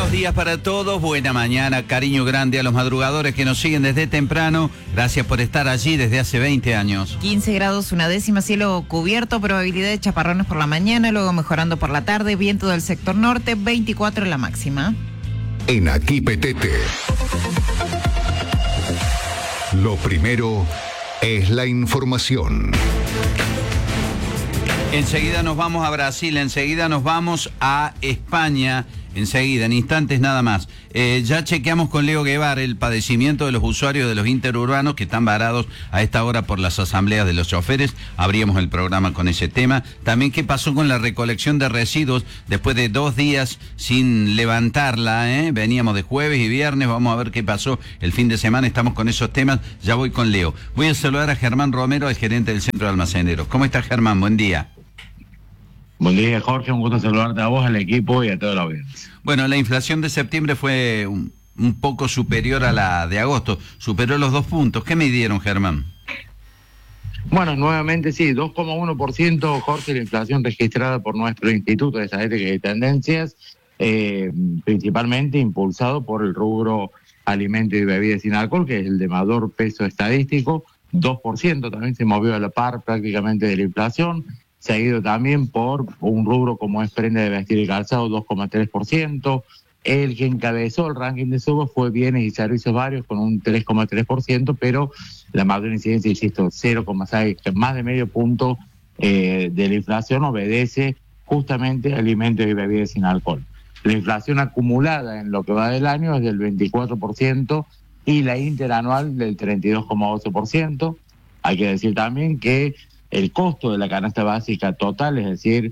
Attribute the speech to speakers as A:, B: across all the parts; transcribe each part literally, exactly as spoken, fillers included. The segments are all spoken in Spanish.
A: Buenos días para todos, buena mañana, cariño grande a los madrugadores que nos siguen desde temprano. Gracias por estar allí desde hace veinte años.
B: quince grados, una décima, cielo cubierto, probabilidad de chaparrones por la mañana, luego mejorando por la tarde, viento del sector norte, veinticuatro la máxima.
C: En Aquí Petete, lo primero es la información.
A: Enseguida nos vamos a Brasil, enseguida nos vamos a España, enseguida, en instantes nada más. Eh, ya chequeamos con Leo Guevara el padecimiento de los usuarios de los interurbanos que están varados a esta hora por las asambleas de los choferes. Abríamos el programa con ese tema. También qué pasó con la recolección de residuos después de dos días sin levantarla, ¿eh? Veníamos de jueves y viernes, vamos a ver qué pasó el fin de semana. Estamos con esos temas, ya voy con Leo. Voy a saludar a Germán Romero, el gerente del Centro de Almaceneros. ¿Cómo estás, Germán? Buen día.
D: Buen día, Jorge, un gusto saludarte a vos, al equipo y a toda la audiencia.
A: Bueno, la inflación de septiembre fue un, un poco superior a la de agosto, superó los dos puntos. ¿Qué midieron, Germán?
D: Bueno, nuevamente sí, dos coma uno por ciento, Jorge, la inflación registrada por nuestro Instituto de Estadística y Tendencias, eh, principalmente impulsado por el rubro alimentos y bebidas sin alcohol, que es el de mayor peso estadístico, dos por ciento, también se movió a la par prácticamente de la inflación, seguido también por un rubro como es prenda de vestir y calzado, dos coma tres por ciento. El que encabezó el ranking de subos fue bienes y servicios varios con un tres coma tres por ciento, pero la mayor incidencia, insisto, cero coma seis, más de medio punto eh, de la inflación obedece justamente a alimentos y bebidas sin alcohol. La inflación acumulada en lo que va del año es del veinticuatro por ciento y la interanual del treinta y dos coma ocho por ciento. Hay que decir también que el costo de la canasta básica total, es decir,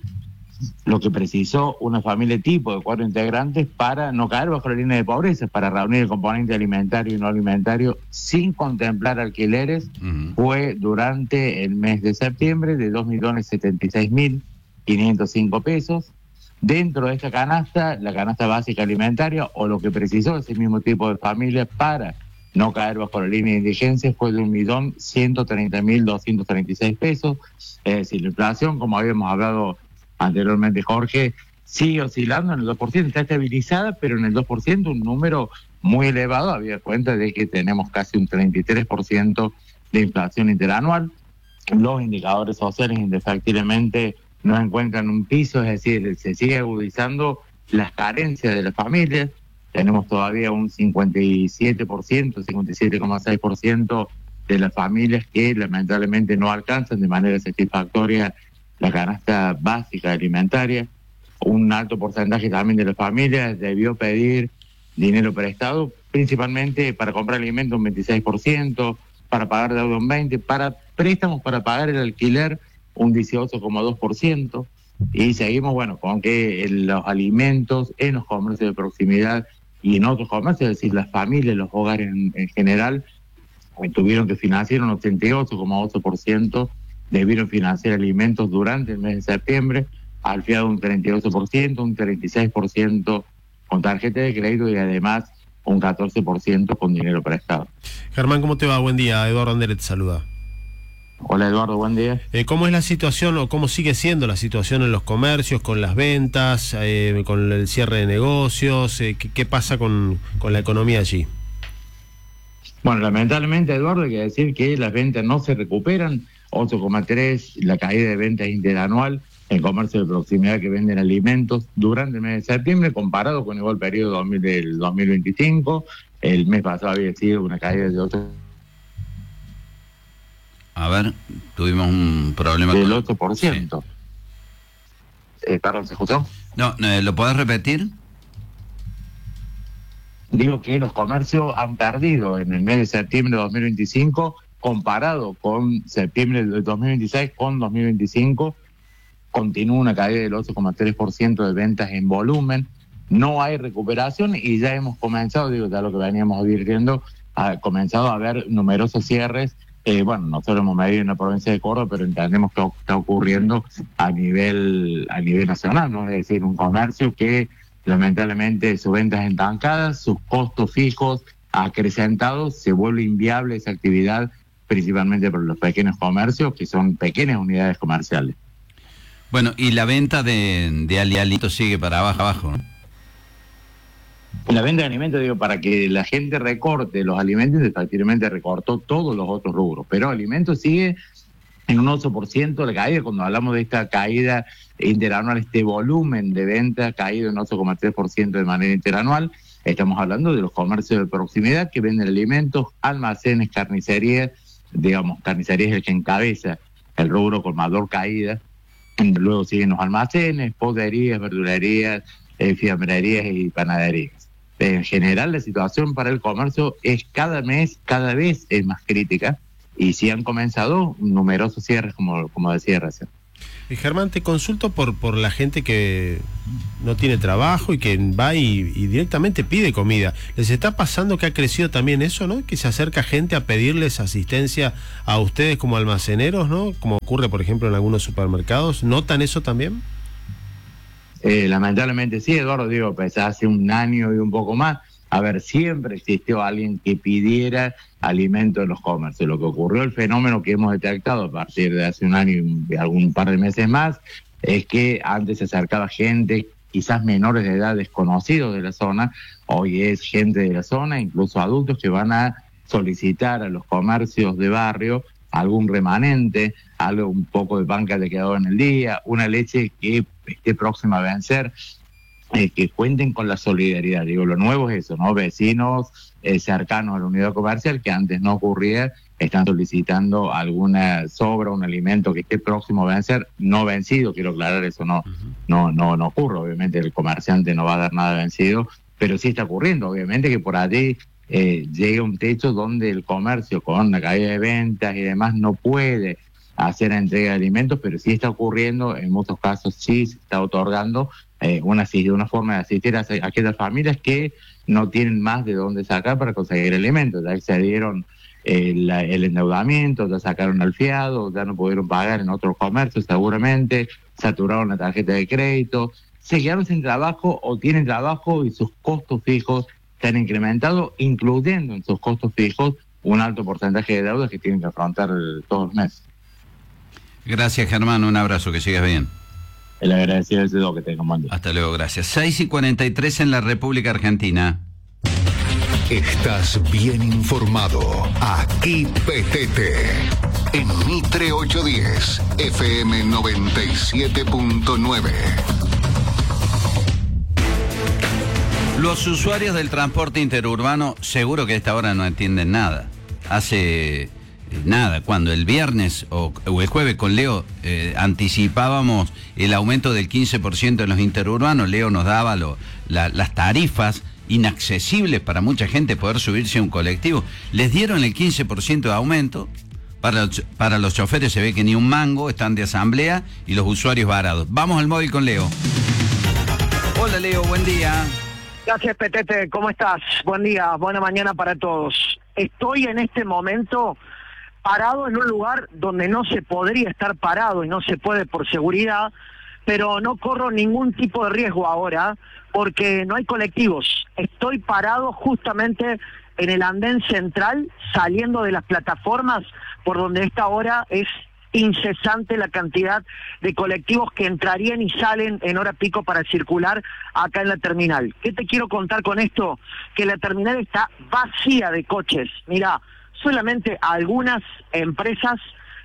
D: lo que precisó una familia tipo de cuatro integrantes para no caer bajo la línea de pobreza, para reunir el componente alimentario y no alimentario sin contemplar alquileres, uh-huh. fue durante el mes de septiembre de dos millones setenta y seis mil quinientos cinco pesos. Dentro de esta canasta, la canasta básica alimentaria o lo que precisó ese mismo tipo de familia para no caer bajo la línea de indigencia fue de un millón ciento treinta mil doscientos treinta y seis pesos. Es decir, la inflación, como habíamos hablado anteriormente, Jorge, sigue oscilando en el dos por ciento, está estabilizada, pero en el dos por ciento, un número muy elevado, había cuenta de que tenemos casi un treinta y tres por ciento de inflación interanual. Los indicadores sociales indefectiblemente no encuentran un piso, es decir, se sigue agudizando las carencias de las familias. Tenemos todavía un cincuenta y siete por ciento, cincuenta y siete coma seis por ciento de las familias que lamentablemente no alcanzan de manera satisfactoria la canasta básica alimentaria. Un alto porcentaje también de las familias debió pedir dinero prestado, principalmente para comprar alimentos un veintiséis por ciento, para pagar deuda un veinte por ciento, para préstamos para pagar el alquiler un dieciocho coma dos por ciento. Y seguimos, bueno, con que los alimentos en los comercios de proximidad y en otros comercios, es decir, las familias, los hogares en, en general, tuvieron que financiar un ochenta y ocho coma ocho por ciento, debieron financiar alimentos durante el mes de septiembre, al fiado un treinta y ocho por ciento, un treinta y seis por ciento con tarjeta de crédito y además un catorce por ciento con dinero prestado.
E: Germán, ¿cómo te va? Buen día, Eduardo Andere te saluda.
D: Hola Eduardo, buen día.
E: Eh, ¿Cómo es la situación o cómo sigue siendo la situación en los comercios, con las ventas, eh, con el cierre de negocios? Eh, ¿qué, ¿Qué pasa con, con la economía allí?
D: Bueno, lamentablemente, Eduardo, hay que decir que las ventas no se recuperan. ocho coma tres, la caída de ventas interanual en comercio de proximidad que venden alimentos durante el mes de septiembre, comparado con igual periodo dos mil, del dos mil veinticinco. El mes pasado había sido una caída de ocho.
A: A ver, tuvimos un problema
D: del
A: con...
D: ocho por ciento. Sí. Eh, Carlos, ¿se escuchó?
A: No, eh, ¿lo podés repetir?
D: Digo que los comercios han perdido en el mes de septiembre de dos mil veinticinco, comparado con septiembre de dos mil veintiséis con dos mil veinticinco, continúa una caída del ocho coma tres por ciento de ventas en volumen. No hay recuperación y ya hemos comenzado, digo, ya lo que veníamos advirtiendo, ha comenzado a haber numerosos cierres. Eh, bueno, nosotros hemos medido en la provincia de Córdoba, pero entendemos que está ocurriendo a nivel a nivel nacional, ¿no? Es decir, un comercio que lamentablemente sus ventas estancadas, sus costos fijos acrecentados, se vuelve inviable esa actividad, principalmente por los pequeños comercios, que son pequeñas unidades comerciales.
A: Bueno, y la venta de, de alimentos sigue para abajo, abajo, ¿no?
D: La venta de alimentos, digo, para que la gente recorte los alimentos, efectivamente recortó todos los otros rubros, pero alimentos sigue en un ocho por ciento la caída. Cuando hablamos de esta caída interanual, este volumen de venta caído en ocho coma tres por ciento de manera interanual, estamos hablando de los comercios de proximidad que venden alimentos, almacenes, carnicerías, digamos, carnicería es el que encabeza el rubro con mayor caída, luego siguen los almacenes, poderías, verdulerías, eh, fiambrerías y panaderías. En general la situación para el comercio es cada mes, cada vez es más crítica, y sí han comenzado numerosos cierres, como, como decía recién.
E: Y Germán, te consulto por, por la gente que no tiene trabajo y que va y, y directamente pide comida. ¿Les está pasando que ha crecido también eso, no? Que se acerca gente a pedirles asistencia a ustedes como almaceneros, ¿no? Como ocurre, por ejemplo, en algunos supermercados. ¿Notan eso también?
D: Eh, lamentablemente sí, Eduardo, digo, pues hace un año y un poco más, a ver, siempre existió alguien que pidiera alimento en los comercios. Lo que ocurrió, el fenómeno que hemos detectado a partir de hace un año y algún par de meses más, es que antes se acercaba gente, quizás menores de edad desconocidos de la zona, hoy es gente de la zona, incluso adultos que van a solicitar a los comercios de barrio algún remanente, algo, un poco de pan que haya quedado en el día, una leche que esté próxima a vencer. Eh, que cuenten con la solidaridad. Digo, lo nuevo es eso, ¿no? Vecinos eh, cercanos a la unidad comercial, que antes no ocurría, están solicitando alguna sobra, un alimento que esté próximo a vencer, no vencido, quiero aclarar eso, no, uh-huh. no, no, no ocurre, obviamente el comerciante no va a dar nada vencido, pero sí está ocurriendo, obviamente que por allí eh, llega un techo donde el comercio con la caída de ventas y demás no puede hacer entrega de alimentos, pero sí está ocurriendo, en muchos casos sí se está otorgando eh, una, una forma de asistir a, a aquellas familias que no tienen más de dónde sacar para conseguir alimentos, ya excedieron eh, la, el endeudamiento, ya sacaron al fiado, ya no pudieron pagar en otros comercios seguramente, saturaron la tarjeta de crédito, se quedaron sin trabajo o tienen trabajo y sus costos fijos se han incrementado, incluyendo en sus costos fijos un alto porcentaje de deudas que tienen que afrontar todos los meses.
A: Gracias, Germán, un abrazo, que sigas bien.
D: El agradecido es lo que tengo, mando.
A: Hasta luego, gracias. seis y cuarenta y tres en la República Argentina.
C: Estás bien informado. Aquí P T T. En Mitre ochocientos diez, F M noventa y siete punto nueve.
A: Los usuarios del transporte interurbano seguro que a esta hora no entienden nada. Hace... Nada, cuando el viernes o, o el jueves con Leo eh, anticipábamos el aumento del quince por ciento en los interurbanos, Leo nos daba lo, la, las tarifas inaccesibles para mucha gente poder subirse a un colectivo. Les dieron el quince por ciento de aumento, para, para los choferes se ve que ni un mango, están de asamblea y los usuarios varados. Vamos al móvil con Leo. Hola Leo, buen día.
F: Gracias, Petete, ¿cómo estás? Buen día, buena mañana para todos. Estoy en este momento parado en un lugar donde no se podría estar parado y no se puede por seguridad, pero no corro ningún tipo de riesgo ahora porque no hay colectivos. Estoy parado justamente en el andén central, saliendo de las plataformas por donde a esta hora es incesante la cantidad de colectivos que entrarían y salen en hora pico para circular acá en la terminal. ¿Qué te quiero contar con esto? Que la terminal está vacía de coches. Mirá, solamente algunas empresas,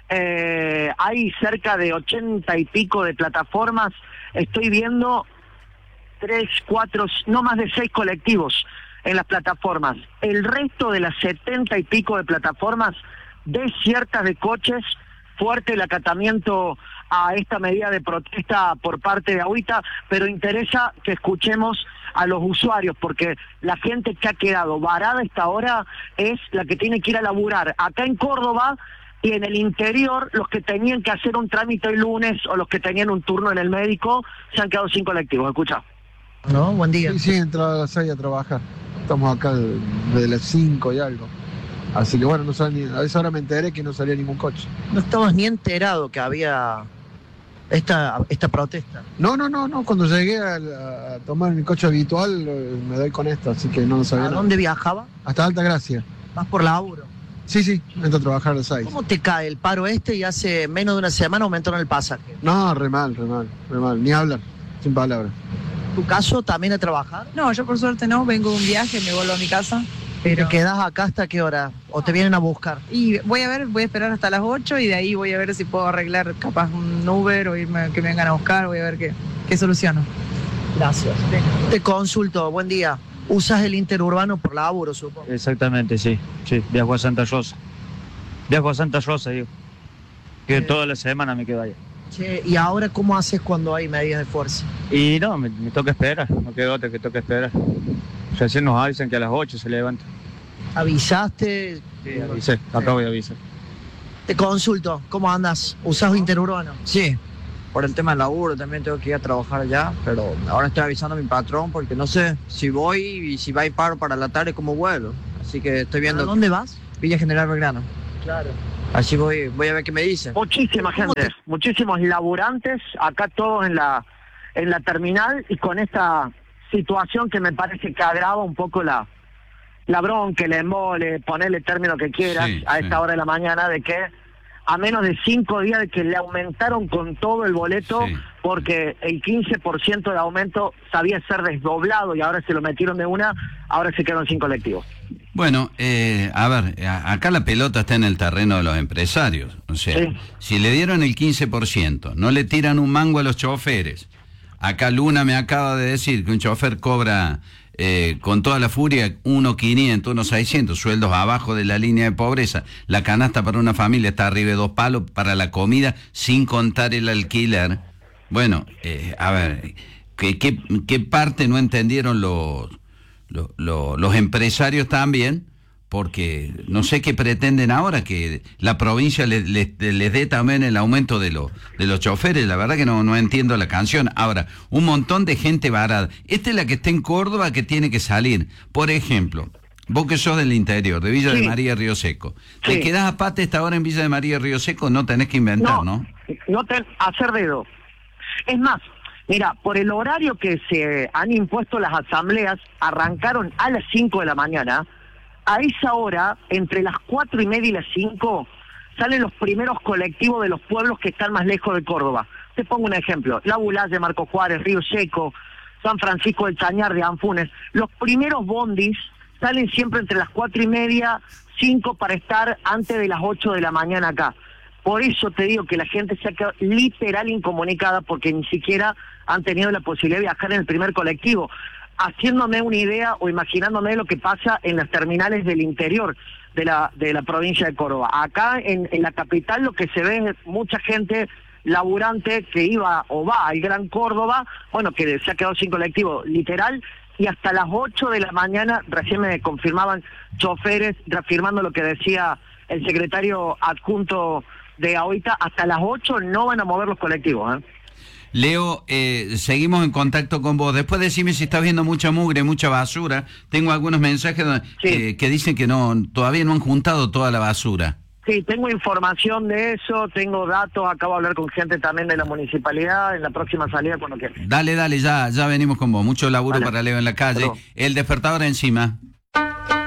F: eh, hay cerca de ochenta y pico de plataformas, estoy viendo tres, cuatro, no más de seis colectivos en las plataformas. El resto de las setenta y pico de plataformas desiertas de coches, fuerte el acatamiento a esta medida de protesta por parte de Agüita, pero interesa que escuchemos a los usuarios, porque la gente que ha quedado varada a esta hora es la que tiene que ir a laburar acá en Córdoba, y en el interior los que tenían que hacer un trámite el lunes o los que tenían un turno en el médico se han quedado sin colectivos. Escucha.
G: No, buen día.
H: Sí, sí, entraba a las seis a trabajar. Estamos acá desde las cinco y algo. Así que bueno, no salí, a esa hora me enteré que no salía ningún coche.
G: No estabas ni enterado que había esta esta protesta.
H: No, no, no, no. Cuando llegué a, a tomar mi coche habitual me doy con esto, así que no lo sabía.
G: ¿A dónde viajaba?
H: Hasta Altagracia.
G: ¿Vas por laburo?
H: Sí, sí, entro a trabajar a las seis.
G: ¿Cómo te cae el paro este y hace menos de una semana aumentaron el pasaje?
H: No, re mal, re mal, re mal. Ni hablar, sin palabras.
G: ¿Tu caso también a trabajar?
I: No, yo por suerte no, vengo de un viaje, me vuelvo a mi casa. Pero...
G: ¿Te quedás acá hasta qué hora? ¿O te vienen a buscar?
I: Y voy a ver, voy a esperar hasta las ocho y de ahí voy a ver si puedo arreglar capaz un Uber o irme, que me vengan a buscar, voy a ver qué, qué soluciono.
G: Gracias. Te consulto, buen día. ¿Usas el interurbano por laburo, supongo?
J: Exactamente, sí. Sí, viajo a Santa Rosa. Viajo a Santa Rosa, digo. Que
G: Sí.
J: toda la semana me quedo allá.
G: Che, ¿y ahora cómo haces cuando hay medidas de fuerza?
J: Y no, me, me toca esperar. No queda otra que toca esperar. Recién nos avisan que a las ocho se levanta.
G: ¿Avisaste?
J: Sí, avisé. Acabo de avisar.
G: Te consulto, ¿cómo andas? ¿Usás interurbano?
K: Sí, por el tema del laburo también tengo que ir a trabajar allá, pero ahora estoy avisando a mi patrón porque no sé si voy y si va y paro para la tarde cómo vuelo. Así que estoy viendo...
G: ¿A dónde vas?
K: Villa General Belgrano.
G: Claro.
K: Así voy, voy a ver qué me dice.
F: Muchísima gente,
K: te...
F: muchísimos laburantes, acá todos en la en la terminal y con esta situación que me parece que agrava un poco la la bronca, el embole, ponerle término que quieras
A: Sí,
F: a
A: sí.
F: esta hora de la mañana, de que a menos de cinco días de que le aumentaron con todo el boleto,
A: Sí.
F: porque el quince por ciento de aumento sabía ser desdoblado y ahora se lo metieron de una, ahora se quedaron sin colectivos.
A: Bueno, eh, a ver, a- acá la pelota está en el terreno de los empresarios. O sea,
F: Sí.
A: si le dieron el quince por ciento, no le tiran un mango a los choferes. Acá Luna me acaba de decir que un chofer cobra eh, con toda la furia uno quinientos, uno seiscientos, sueldos abajo de la línea de pobreza. La canasta para una familia está arriba de dos palos para la comida, sin contar el alquiler. Bueno, eh, a ver, ¿qué, qué, qué parte no entendieron los, los, los, los empresarios también? Porque no sé qué pretenden ahora, que la provincia les, les, les dé también el aumento de, los de los choferes. La verdad que no, no entiendo la canción. Ahora, un montón de gente varada. Esta es la que está en Córdoba que tiene que salir. Por ejemplo, vos que sos del interior, de Villa
F: Sí.
A: de María Río Seco.
F: Sí.
A: ¿Te quedás a pata esta hora en Villa de María Río Seco? No tenés que inventar, ¿no?
F: No te hacer dedo. Es más, mira, por el horario que se han impuesto las asambleas, arrancaron a las cinco de la mañana. A esa hora, entre las cuatro y media y las cinco, salen los primeros colectivos de los pueblos que están más lejos de Córdoba. Te pongo un ejemplo: La Bulaye, Marco Juárez, Río Seco, San Francisco del Chañar, de Anfunes. Los primeros bondis salen siempre entre las cuatro y media, cinco, para estar antes de las ocho de la mañana acá. Por eso te digo que la gente se ha quedado literal incomunicada, porque ni siquiera han tenido la posibilidad de viajar en el primer colectivo, haciéndome una idea o imaginándome lo que pasa en las terminales del interior de la de la provincia de Córdoba. Acá en, en la capital lo que se ve es mucha gente laburante que iba o va al Gran Córdoba, bueno, que se ha quedado sin colectivo, literal, y hasta las ocho de la mañana recién me confirmaban choferes, reafirmando lo que decía el secretario adjunto de ahorita, hasta las ocho no van a mover los colectivos, ¿eh?
A: Leo, eh, seguimos en contacto con vos. Después decime si estás viendo mucha mugre, mucha basura. Tengo algunos mensajes donde-
F: Sí.
A: eh, que dicen que no, todavía no han juntado toda la basura.
F: Sí, tengo información de eso, tengo datos, acabo de hablar con gente también de la municipalidad, en la próxima salida cuando quieras.
A: Dale, dale, ya, ya venimos con vos. Mucho laburo
F: Dale.
A: para Leo en la calle.
F: Hasta luego.
A: El despertador encima.